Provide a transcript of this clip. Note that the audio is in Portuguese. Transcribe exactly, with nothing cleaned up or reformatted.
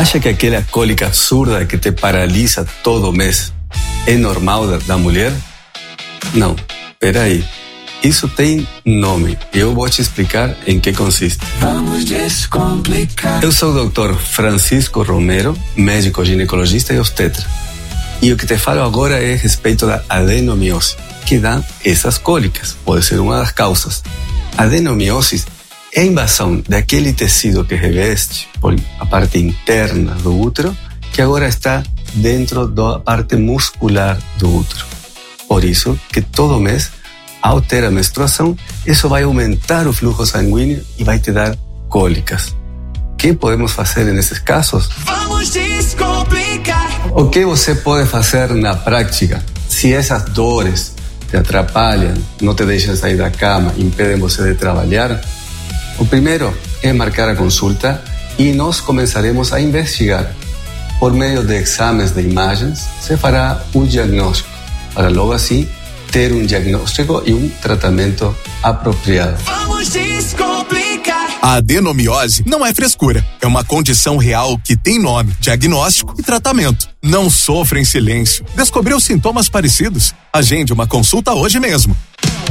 Acha que aquela cólica absurda que te paralisa todo mês é normal da, da mulher? Não, peraí. Isso tem nome e eu vou te explicar em que consiste. Vamos descomplicar. Eu sou o doutor Francisco Romero, médico ginecologista e obstetra. E o que te falo agora é a respeito da adenomiose, que dá essas cólicas. Pode ser uma das causas. A adenomiose é a invasão daquele tecido que reveste por a parte interna do útero, que agora está dentro da parte muscular do útero. Por isso que todo mês, ao ter a menstruação, isso vai aumentar o fluxo sanguíneo e vai te dar cólicas. O que podemos fazer nesses casos? Vamos descomplicar. O que você pode fazer na prática se essas dores te atrapalham, não te deixam sair da cama, impedem você de trabalhar? O primeiro é marcar a consulta e nós começaremos a investigar. Por meio de exames de imagens, se fará um diagnóstico, para logo assim ter um diagnóstico e um tratamento apropriado. Vamos descomplicar. A adenomiose não é frescura. É uma condição real que tem nome, diagnóstico e tratamento. Não sofra em silêncio. Descobriu sintomas parecidos? Agende uma consulta hoje mesmo.